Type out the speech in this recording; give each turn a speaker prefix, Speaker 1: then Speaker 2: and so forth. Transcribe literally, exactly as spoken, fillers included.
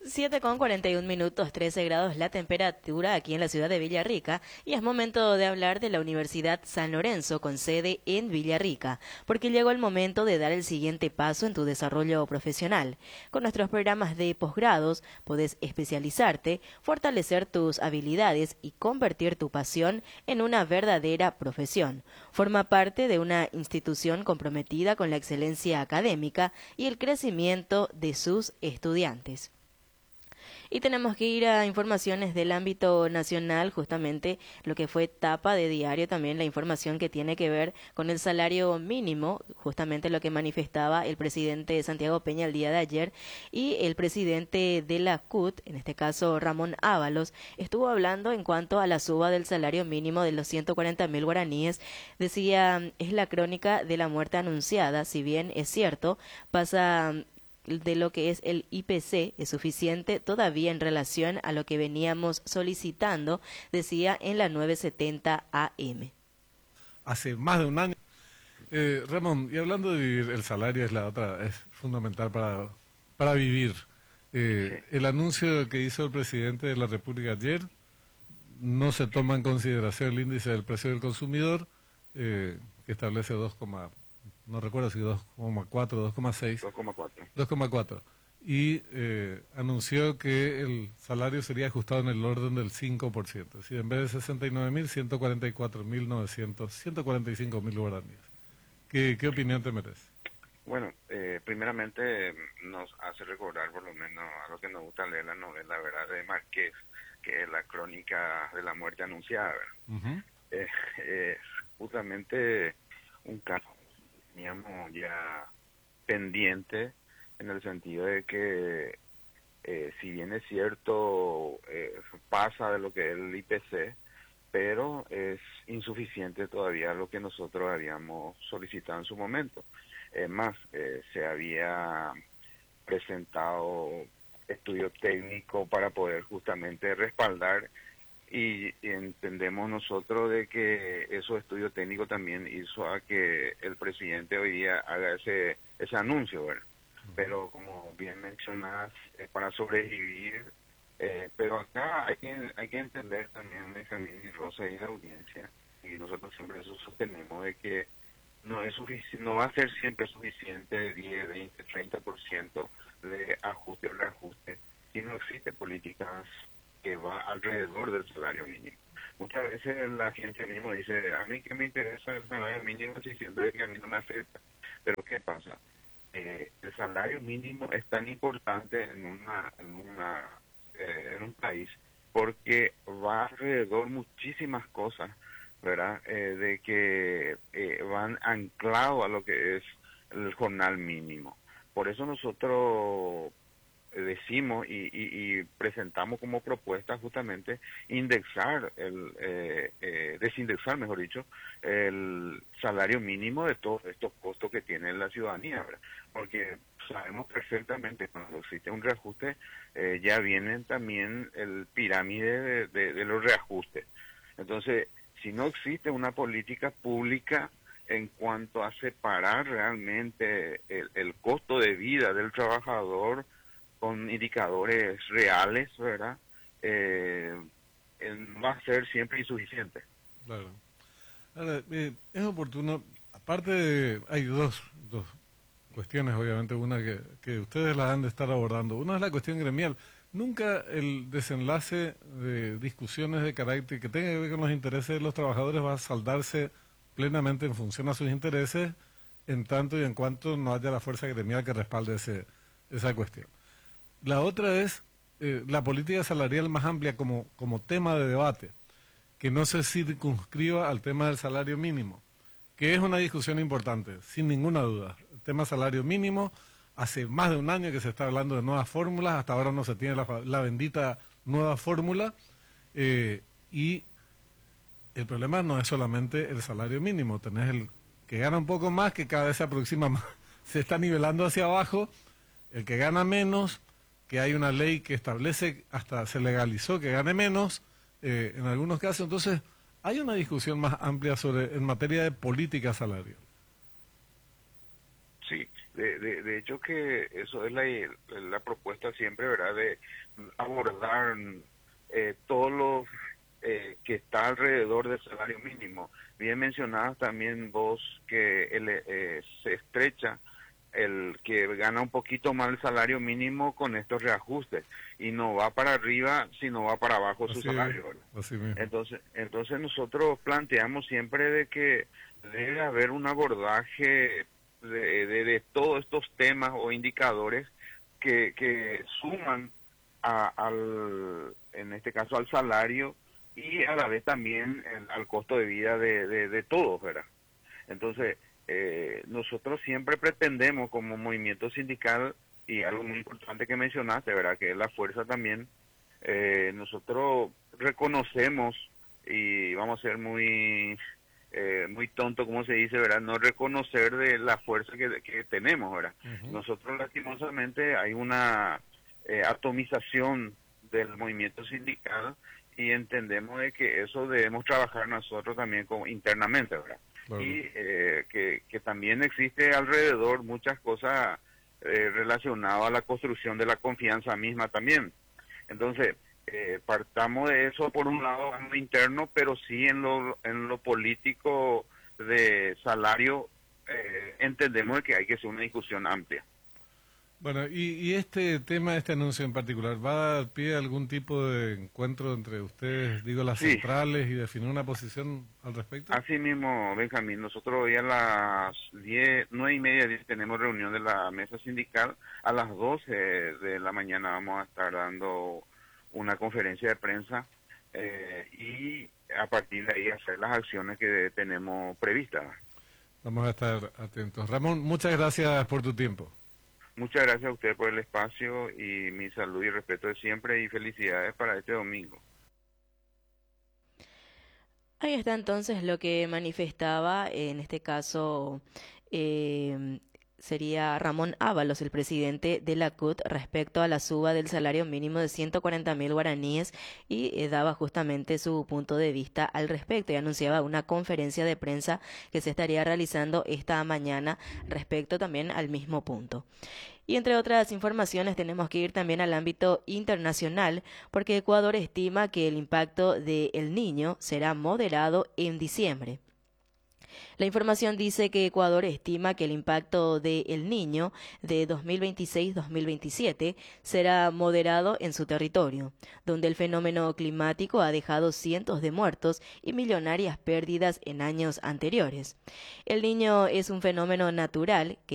Speaker 1: siete con cuarenta y un minutos, trece grados la temperatura aquí en la ciudad de Villarrica, y es momento de hablar de la Universidad San Lorenzo con sede en Villarrica, porque llegó el momento de dar el siguiente paso en tu desarrollo profesional. Con nuestros programas de posgrados podés especializarte, fortalecer tus habilidades y convertir tu pasión en una verdadera profesión. Forma parte de una institución comprometida con la excelencia académica y el crecimiento de sus estudiantes. Y tenemos que ir a informaciones del ámbito nacional, justamente lo que fue tapa de diario, también la información que tiene que ver con el salario mínimo, justamente lo que manifestaba el presidente Santiago Peña el día de ayer, y el presidente de la C U T, en este caso Ramón Ábalos, estuvo hablando en cuanto a la suba del salario mínimo de los ciento cuarenta mil guaraníes. Decía, es la crónica de la muerte anunciada, si bien es cierto, pasa de lo que es el I P C es suficiente todavía en relación a lo que veníamos solicitando, decía en la nueve setenta A M.
Speaker 2: Hace más de un año. Eh, Ramón, y hablando de vivir, el salario es la otra, es fundamental para, para vivir. Eh, sí. El anuncio que hizo el presidente de la República ayer, no se toma en consideración el índice del precio del consumidor, eh, que establece dos, no recuerdo si dos coma cuatro, dos coma seis.
Speaker 3: dos coma cuatro.
Speaker 2: dos coma cuatro. Y eh, anunció que el salario sería ajustado en el orden del cinco por ciento. Es decir, en vez de sesenta y nueve mil, ciento cuarenta y cuatro mil novecientos, ciento cuarenta y cinco mil guaraníes. ¿Qué, ¿Qué opinión te merece?
Speaker 3: Bueno, eh, primeramente nos hace recordar por lo menos a lo que nos gusta leer la novela, ¿verdad?, de Márquez, que es la crónica de la muerte anunciada, ¿verdad? Uh-huh. eh, eh, justamente un caso teníamos ya pendiente, en el sentido de que eh, si bien es cierto, eh, pasa de lo que es el I P C, pero es insuficiente todavía lo que nosotros habíamos solicitado en su momento. Es más, eh, se había presentado estudio técnico para poder justamente respaldar, y, y entendemos nosotros de que esos estudios técnicos también hizo a que el presidente hoy día haga ese ese anuncio, ¿verdad? Pero como bien mencionas, es para sobrevivir, eh, pero acá hay que hay que entender también, Benjamín y Rosa y la audiencia, y nosotros siempre eso sostenemos, de que no es sufici- no va a ser siempre suficiente diez, veinte, treinta por ciento de ajuste o reajuste si no existe políticas que va alrededor del salario mínimo. Muchas veces la gente mismo dice, a mí que me interesa el salario mínimo si siempre que a mí no me afecta. Pero ¿qué pasa? Eh, el salario mínimo es tan importante en una en una eh, en un país porque va alrededor muchísimas cosas, ¿verdad? Eh, de que eh, van anclados a lo que es el jornal mínimo. Por eso nosotros decimos y, y, y presentamos como propuesta justamente indexar, el eh, eh, desindexar, mejor dicho, el salario mínimo de todos estos costos que tiene la ciudadanía, ¿verdad? Porque sabemos perfectamente cuando existe un reajuste, eh, ya vienen también el pirámide de, de, de los reajustes. Entonces, si no existe una política pública en cuanto a separar realmente el, el costo de vida del trabajador con indicadores reales, ¿verdad? Eh, va a ser siempre insuficiente.
Speaker 2: Claro. Ahora, eh, es oportuno, aparte de, hay dos, dos cuestiones, obviamente, una que, que ustedes la han de estar abordando. Una es la cuestión gremial. Nunca el desenlace de discusiones de carácter que tenga que ver con los intereses de los trabajadores va a saldarse plenamente en función a sus intereses, en tanto y en cuanto no haya la fuerza gremial que respalde ese, esa cuestión. La otra es eh, la política salarial más amplia como, como tema de debate, que no se circunscriba al tema del salario mínimo, que es una discusión importante, sin ninguna duda. El tema salario mínimo, hace más de un año que se está hablando de nuevas fórmulas, hasta ahora no se tiene la, la bendita nueva fórmula, eh, y el problema no es solamente el salario mínimo, tenés el que gana un poco más, que cada vez se aproxima más, se está nivelando hacia abajo, el que gana menos, que hay una ley que establece, hasta se legalizó que gane menos, eh, en algunos casos. Entonces, hay una discusión más amplia sobre en materia de política salarial.
Speaker 3: Sí, De, de, de hecho que eso es la, la propuesta siempre, ¿verdad? De abordar eh, todos los eh, que está alrededor del salario mínimo. Bien mencionabas también vos que el, eh, se estrecha el que gana un poquito más el salario mínimo con estos reajustes y no va para arriba sino va para abajo su
Speaker 2: Así
Speaker 3: salario,
Speaker 2: es, así mismo.
Speaker 3: entonces entonces nosotros planteamos siempre de que debe haber un abordaje de, de, de todos estos temas o indicadores que, que suman a, al en este caso al salario y a la vez también el, al costo de vida de, de, de todos, ¿verdad? Entonces Eh, nosotros siempre pretendemos como movimiento sindical, y algo muy importante que mencionaste, ¿verdad? Que es la fuerza también, eh, nosotros reconocemos, y vamos a ser muy eh, muy tonto, como se dice, ¿verdad? No reconocer de la fuerza que, que tenemos, ¿verdad? Uh-huh. Nosotros lastimosamente hay una eh, atomización del movimiento sindical y entendemos de que eso debemos trabajar nosotros también como internamente, ¿verdad? Bueno. Y eh, que, que también existe alrededor muchas cosas eh, relacionadas a la construcción de la confianza misma también. Entonces, eh, partamos de eso por un lado en lo interno, pero sí en lo, en lo político de salario, eh, entendemos que hay que hacer una discusión amplia.
Speaker 2: Bueno, y, y este tema, este anuncio en particular, ¿va a dar pie a algún tipo de encuentro entre ustedes, digo, las sí. centrales y definir una posición al respecto?
Speaker 3: Así mismo, Benjamín, nosotros hoy a las diez, nueve y media diez, tenemos reunión de la mesa sindical, a las doce de la mañana vamos a estar dando una conferencia de prensa eh, y a partir de ahí hacer las acciones que tenemos previstas.
Speaker 2: Vamos a estar atentos. Ramón, muchas gracias por tu tiempo.
Speaker 3: Muchas gracias a usted por el espacio y mi salud y respeto de siempre y felicidades para este domingo.
Speaker 1: Ahí está entonces lo que manifestaba, en este caso eh, sería Ramón Ábalos, el presidente de la C U T, respecto a la suba del salario mínimo de ciento cuarenta mil guaraníes y eh, daba justamente su punto de vista al respecto y anunciaba una conferencia de prensa que se estaría realizando esta mañana respecto también al mismo punto. Y entre otras informaciones tenemos que ir también al ámbito internacional porque Ecuador estima que el impacto de El Niño será moderado en diciembre. La información dice que Ecuador estima que el impacto de El Niño de dos mil veintiséis dos mil veintisiete será moderado en su territorio, donde el fenómeno climático ha dejado cientos de muertos y millonarias pérdidas en años anteriores. El Niño es un fenómeno natural que